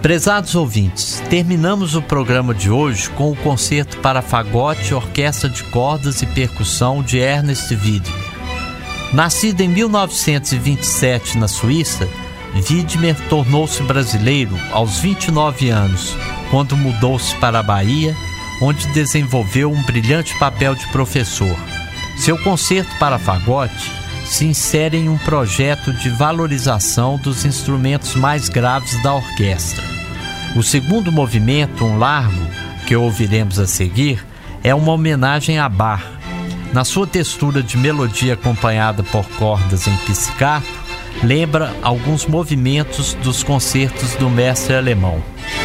Prezados ouvintes, terminamos o programa de hoje com o concerto para fagote, orquestra de cordas e percussão de Ernest Widmer. Nascido em 1927 na Suíça, Widmer tornou-se brasileiro aos 29 anos, quando mudou-se para a Bahia, onde desenvolveu um brilhante papel de professor. Seu concerto para fagote se insere em um projeto de valorização dos instrumentos mais graves da orquestra. O segundo movimento, um largo, que ouviremos a seguir, é uma homenagem a Bach. Na sua textura de melodia acompanhada por cordas em pizzicato, lembra alguns movimentos dos concertos do mestre alemão.